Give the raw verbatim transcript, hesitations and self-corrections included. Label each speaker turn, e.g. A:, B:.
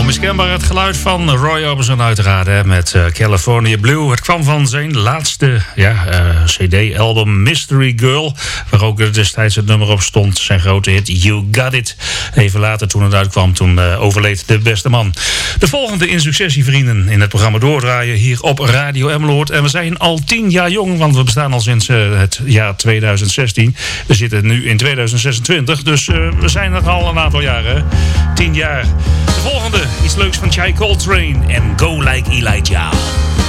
A: Onmiskenbaar het geluid van Roy Orbison uiteraard, hè, met uh, California Blue. Het kwam van zijn laatste ja, uh, cd-album Mystery Girl, waar ook destijds het nummer op stond. Zijn grote hit You Got It. Even later, toen het uitkwam, toen uh, overleed de beste man. De volgende in successie, vrienden, in het programma Doordraaien hier op Radio Emmeloord. En we zijn al tien jaar jong, want we bestaan al sinds uh, het jaar tweeduizend zestien. We zitten nu in tweeduizend zesentwintig, dus uh, we zijn er al een aantal jaren. Tien jaar. De volgende, iets leuks van Chai Coltrane en Go Like Elijah.